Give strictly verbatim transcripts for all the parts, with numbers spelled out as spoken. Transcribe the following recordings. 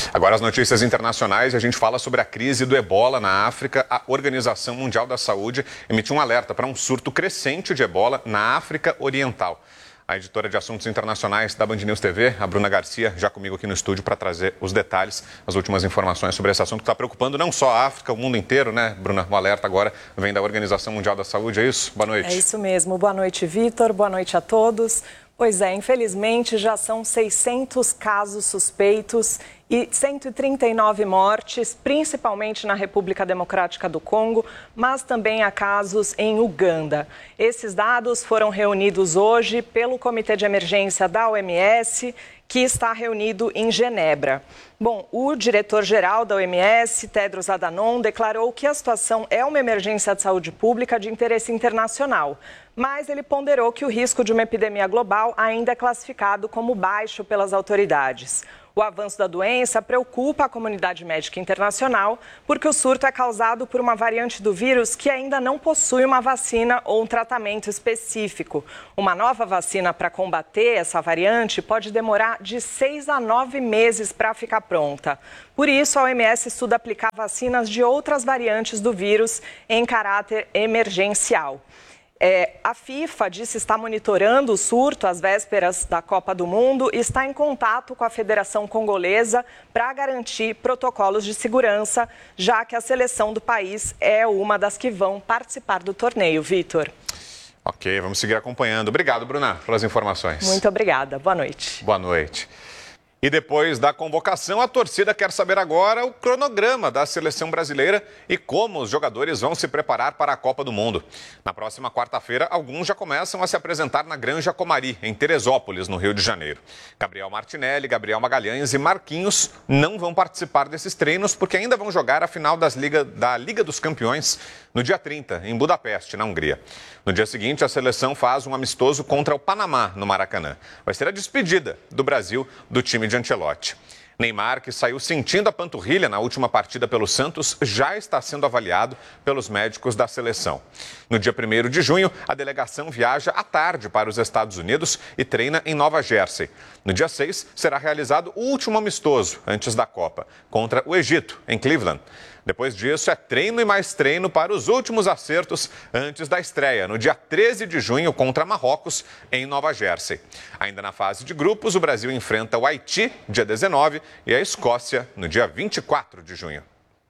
Agora as notícias internacionais, a gente fala sobre a crise do ebola na África. A Organização Mundial da Saúde emitiu um alerta para um surto crescente de ebola na África Oriental. A editora de assuntos internacionais da Band News T V, a Bruna Garcia, já comigo aqui no estúdio para trazer os detalhes, as últimas informações sobre esse assunto que está preocupando não só a África, o mundo inteiro, né, Bruna? O alerta agora vem da Organização Mundial da Saúde, é isso? Boa noite. É isso mesmo. Boa noite, Vitor. Boa noite a todos. Pois é, infelizmente já são seiscentos casos suspeitos e cento e trinta e nove mortes, principalmente na República Democrática do Congo, mas também há casos em Uganda. Esses dados foram reunidos hoje pelo Comitê de Emergência da O M S, que está reunido em Genebra. Bom, o diretor-geral da O M S, Tedros Adhanom, declarou que a situação é uma emergência de saúde pública de interesse internacional, mas ele ponderou que o risco de uma epidemia global ainda é classificado como baixo pelas autoridades. O avanço da doença preocupa a comunidade médica internacional porque o surto é causado por uma variante do vírus que ainda não possui uma vacina ou um tratamento específico. Uma nova vacina para combater essa variante pode demorar de seis a nove meses para ficar pronta. Por isso, a O M S estuda aplicar vacinas de outras variantes do vírus em caráter emergencial. É, a FIFA disse estar monitorando o surto às vésperas da Copa do Mundo e está em contato com a Federação Congolesa para garantir protocolos de segurança, já que a seleção do país é uma das que vão participar do torneio. Vitor. Ok, vamos seguir acompanhando. Obrigado, Bruna, pelas informações. Muito obrigada. Boa noite. Boa noite. E depois da convocação, a torcida quer saber agora o cronograma da seleção brasileira e como os jogadores vão se preparar para a Copa do Mundo. Na próxima quarta-feira, alguns já começam a se apresentar na Granja Comari, em Teresópolis, no Rio de Janeiro. Gabriel Martinelli, Gabriel Magalhães e Marquinhos não vão participar desses treinos porque ainda vão jogar a final das Liga, da Liga dos Campeões no dia trinta, em Budapeste, na Hungria. No dia seguinte, a seleção faz um amistoso contra o Panamá, no Maracanã. Vai ser a despedida do Brasil do time de Ancelotti. Neymar, que saiu sentindo a panturrilha na última partida pelo Santos, já está sendo avaliado pelos médicos da seleção. No dia primeiro de junho, a delegação viaja à tarde para os Estados Unidos e treina em Nova Jersey. No dia seis, será realizado o último amistoso antes da Copa, contra o Egito, em Cleveland. Depois disso, é treino e mais treino para os últimos acertos antes da estreia, no dia treze de junho, contra Marrocos, em Nova Jersey. Ainda na fase de grupos, o Brasil enfrenta o Haiti, dia dezenove, e a Escócia, no dia vinte e quatro de junho.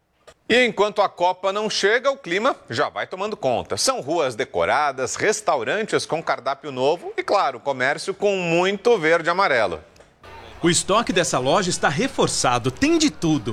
E enquanto a Copa não chega, o clima já vai tomando conta. São ruas decoradas, restaurantes com cardápio novo e, claro, comércio com muito verde e amarelo. O estoque dessa loja está reforçado, tem de tudo.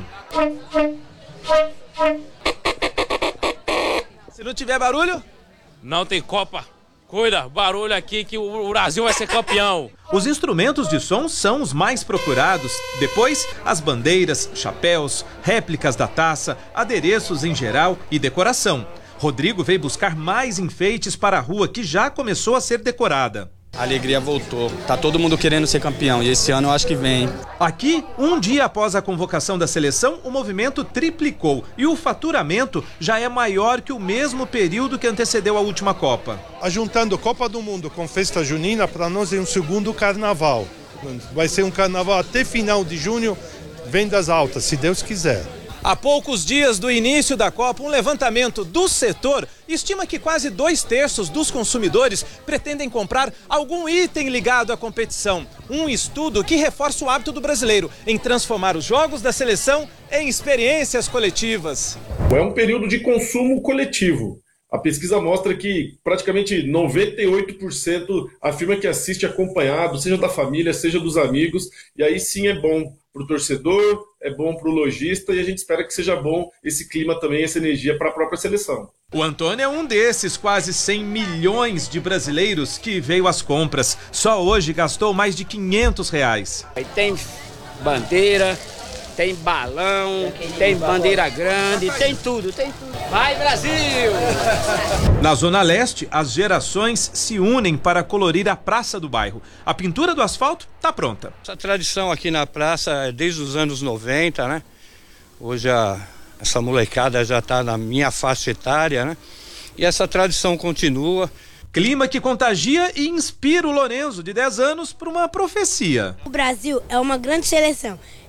Se não tiver barulho, não tem Copa. Cuida, barulho aqui que o Brasil vai ser campeão. Os instrumentos de som são os mais procurados. Depois, as bandeiras, chapéus, réplicas da taça, adereços em geral e decoração. Rodrigo veio buscar mais enfeites para a rua que já começou a ser decorada. A alegria voltou. Tá todo mundo querendo ser campeão e esse ano eu acho que vem. Aqui, um dia após a convocação da seleção, o movimento triplicou e o faturamento já é maior que o mesmo período que antecedeu a última Copa. Juntando Copa do Mundo com festa junina, para nós é um segundo carnaval. Vai ser um carnaval até final de junho, vendas altas, se Deus quiser. Há poucos dias do início da Copa, um levantamento do setor estima que quase dois terços dos consumidores pretendem comprar algum item ligado à competição. Um estudo que reforça o hábito do brasileiro em transformar os jogos da seleção em experiências coletivas. É um período de consumo coletivo. A pesquisa mostra que praticamente noventa e oito por cento afirma que assiste acompanhado, seja da família, seja dos amigos, e aí sim é bom para o torcedor, é bom para o lojista e a gente espera que seja bom esse clima também, essa energia para a própria seleção. O Antônio é um desses quase cem milhões de brasileiros que veio às compras. Só hoje gastou mais de quinhentos reais. Aí tem bandeira, tem balão, tem bandeira grande, tem tudo, tem tudo. Vai, Brasil! Na Zona Leste, as gerações se unem para colorir a praça do bairro. A pintura do asfalto está pronta. Essa tradição aqui na praça é desde os anos noventa, né? Hoje a, essa molecada já está na minha faixa etária, né? E essa tradição continua. Clima que contagia e inspira o Lorenzo, de dez anos, para uma profecia. O Brasil é uma grande seleção.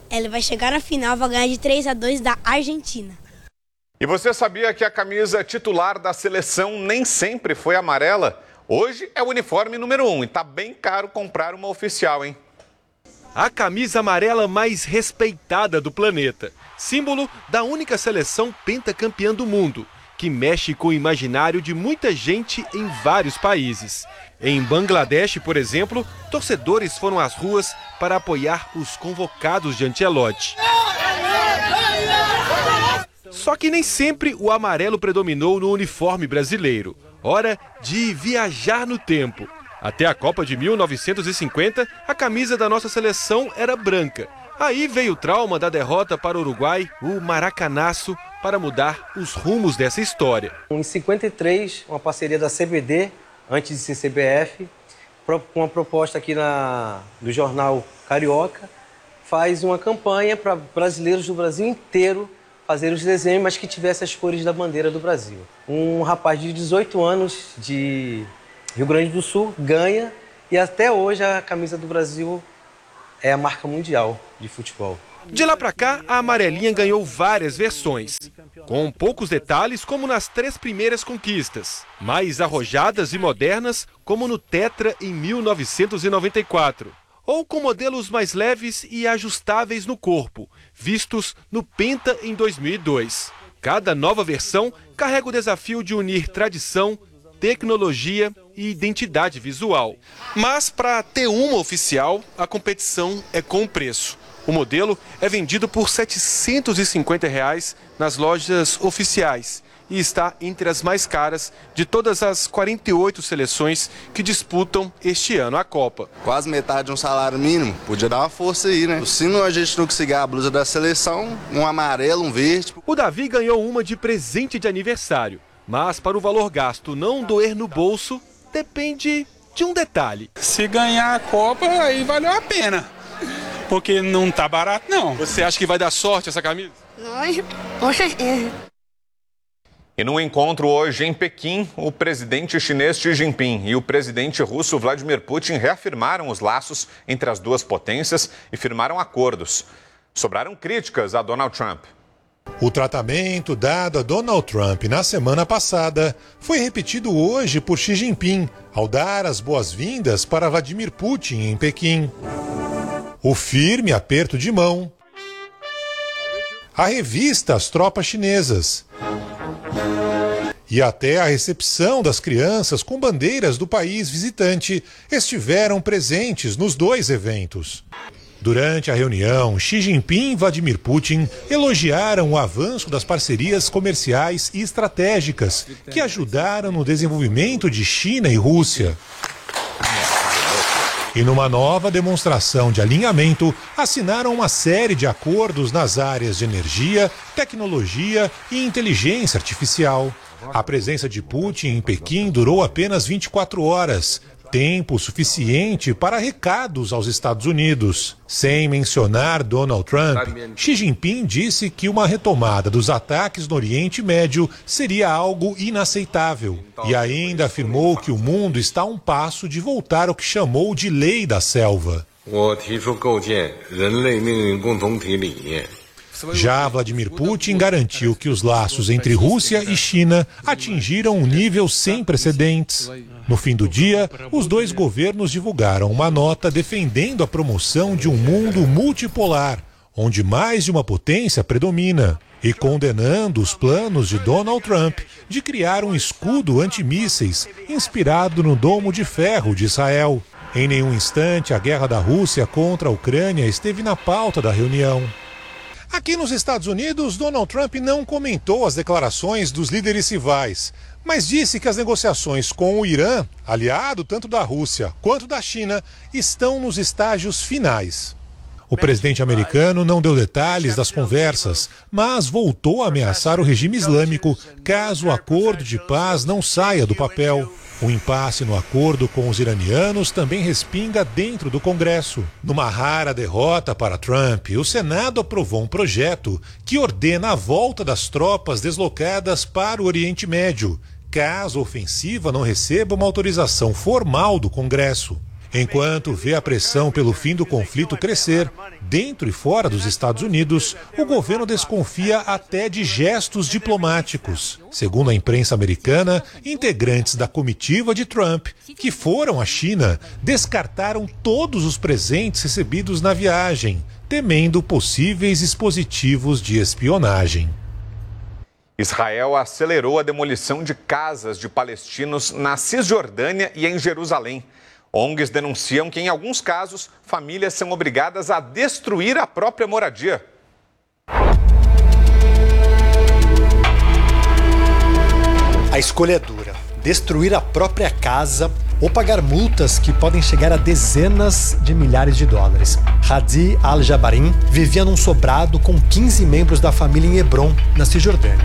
Ele vai chegar na final, vai ganhar de três a dois da Argentina. E você sabia que a camisa titular da seleção nem sempre foi amarela? Hoje é o uniforme número um e tá bem caro comprar uma oficial, hein? A camisa amarela mais respeitada do planeta. Símbolo da única seleção pentacampeã do mundo, que mexe com o imaginário de muita gente em vários países. Em Bangladesh, por exemplo, torcedores foram às ruas para apoiar os convocados de Ancelotti. Só que nem sempre o amarelo predominou no uniforme brasileiro. Hora de viajar no tempo. Até a Copa de mil novecentos e cinquenta, a camisa da nossa seleção era branca. Aí veio o trauma da derrota para o Uruguai, o maracanaço, para mudar os rumos dessa história. Em cinquenta e três, uma parceria da C B D, antes de ser C B F, com uma proposta aqui na, do jornal Carioca, faz uma campanha para brasileiros do Brasil inteiro fazer os desenhos, mas que tivesse as cores da bandeira do Brasil. Um rapaz de dezoito anos, de Rio Grande do Sul, ganha e até hoje a camisa do Brasil é a marca mundial de futebol. De lá pra cá, a amarelinha ganhou várias versões, com poucos detalhes como nas três primeiras conquistas, mais arrojadas e modernas como no Tetra em mil novecentos e noventa e quatro, ou com modelos mais leves e ajustáveis no corpo, vistos no Penta em dois mil e dois. Cada nova versão carrega o desafio de unir tradição, tecnologia e identidade visual. Mas para ter uma oficial, a competição é com preço. O modelo é vendido por setecentos e cinquenta reais nas lojas oficiais e está entre as mais caras de todas as quarenta e oito seleções que disputam este ano a Copa. Quase metade de um salário mínimo, podia dar uma força aí, né? Se não, a gente não conseguir a blusa da seleção, um amarelo, um verde. O Davi ganhou uma de presente de aniversário, mas para o valor gasto não doer no bolso, depende de um detalhe. Se ganhar a Copa, aí valeu a pena. Porque não tá barato, não. Você acha que vai dar sorte essa camisa? Lógico, com certeza. E num encontro hoje em Pequim, o presidente chinês Xi Jinping e o presidente russo Vladimir Putin reafirmaram os laços entre as duas potências e firmaram acordos. Sobraram críticas a Donald Trump. O tratamento dado a Donald Trump na semana passada foi repetido hoje por Xi Jinping ao dar as boas-vindas para Vladimir Putin em Pequim. O firme aperto de mão, a revista às tropas chinesas e até a recepção das crianças com bandeiras do país visitante estiveram presentes nos dois eventos. Durante a reunião, Xi Jinping e Vladimir Putin elogiaram o avanço das parcerias comerciais e estratégicas que ajudaram no desenvolvimento de China e Rússia. E numa nova demonstração de alinhamento, assinaram uma série de acordos nas áreas de energia, tecnologia e inteligência artificial. A presença de Putin em Pequim durou apenas vinte e quatro horas, tempo suficiente para recados aos Estados Unidos. Sem mencionar Donald Trump, Xi Jinping disse que uma retomada dos ataques no Oriente Médio seria algo inaceitável. E ainda afirmou que o mundo está a um passo de voltar ao que chamou de lei da selva. Já Vladimir Putin garantiu que os laços entre Rússia e China atingiram um nível sem precedentes. No fim do dia, os dois governos divulgaram uma nota defendendo a promoção de um mundo multipolar, onde mais de uma potência predomina, e condenando os planos de Donald Trump de criar um escudo antimísseis inspirado no Domo de Ferro de Israel. Em nenhum instante, a guerra da Rússia contra a Ucrânia esteve na pauta da reunião. Aqui nos Estados Unidos, Donald Trump não comentou as declarações dos líderes rivais, mas disse que as negociações com o Irã, aliado tanto da Rússia quanto da China, estão nos estágios finais. O presidente americano não deu detalhes das conversas, mas voltou a ameaçar o regime islâmico caso o acordo de paz não saia do papel. O impasse no acordo com os iranianos também respinga dentro do Congresso. Numa rara derrota para Trump, o Senado aprovou um projeto que ordena a volta das tropas deslocadas para o Oriente Médio, caso a ofensiva não receba uma autorização formal do Congresso. Enquanto vê a pressão pelo fim do conflito crescer, dentro e fora dos Estados Unidos, o governo desconfia até de gestos diplomáticos. Segundo a imprensa americana, integrantes da comitiva de Trump, que foram à China, descartaram todos os presentes recebidos na viagem, temendo possíveis dispositivos de espionagem. Israel acelerou a demolição de casas de palestinos na Cisjordânia e em Jerusalém. O N Gs denunciam que, em alguns casos, famílias são obrigadas a destruir a própria moradia. A escolha é dura: destruir a própria casa ou pagar multas que podem chegar a dezenas de milhares de dólares. Hadi Al-Jabarin vivia num sobrado com quinze membros da família em Hebron, na Cisjordânia.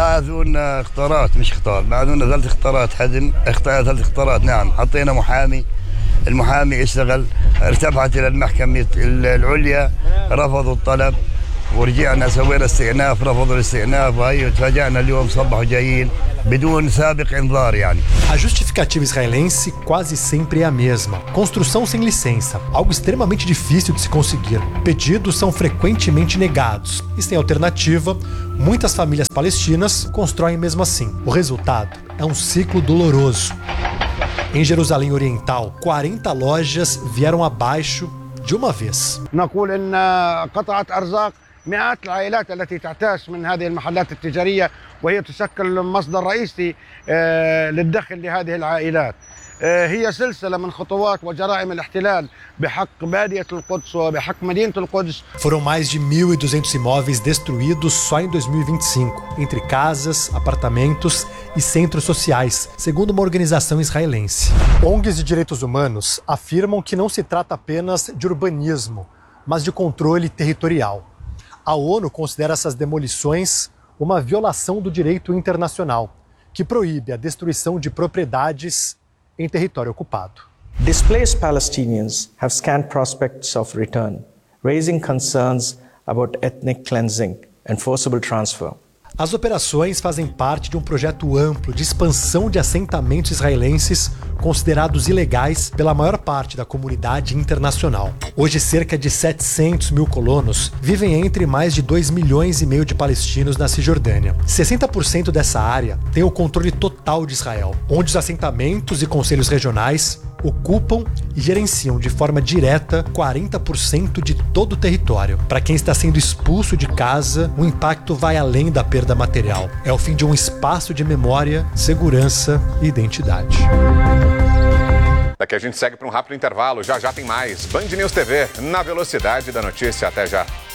المحامي اشتغل ارتفعت الى المحكمة العليا رفضوا الطلب ورجعنا سوينا استئناف رفضوا الاستئناف وهي تفاجأنا اليوم صبحوا جايين بدون سابق انذار يعني. A justificativa israelense quase sempre é a mesma: construção sem licença, algo extremamente difícil de se conseguir. Pedidos são frequentemente negados e, sem alternativa, muitas famílias palestinas constroem mesmo assim. O resultado é um ciclo doloroso. Em Jerusalém Oriental, quarenta lojas vieram abaixo de uma vez. نقول إن قطعت أرزاق مئات العائلات التي تعتاش من هذه المحلات التجارية وهي تشكل مصدر رئيسي للدخل لهذه العائلات. هي سلسلة من خطوات وجرائم الاحتلال بحق بادية القدس وبحق مدينة القدس. Foram mais de mil e duzentos imóveis destruídos só em dois mil e vinte e cinco, entre casas, apartamentos e centros sociais, segundo uma organização israelense. O N Gs de direitos humanos afirmam que não se trata apenas de urbanismo, mas de controle territorial. A ONU considera essas demolições uma violação do direito internacional, que proíbe a destruição de propriedades em território ocupado. Displaced Palestinians have scant prospects of return, raising concerns about ethnic cleansing and forcible transfer. As operações fazem parte de um projeto amplo de expansão de assentamentos israelenses considerados ilegais pela maior parte da comunidade internacional. Hoje, cerca de setecentos mil colonos vivem entre mais de dois milhões e meio de palestinos na Cisjordânia. sessenta por cento dessa área tem o controle total de Israel, onde os assentamentos e conselhos regionais ocupam e gerenciam de forma direta quarenta por cento de todo o território. Para quem está sendo expulso de casa, o impacto vai além da perda material. É o fim de um espaço de memória, segurança e identidade. Daqui a gente segue para um rápido intervalo. Já já tem mais Band News T V na velocidade da notícia. Até já.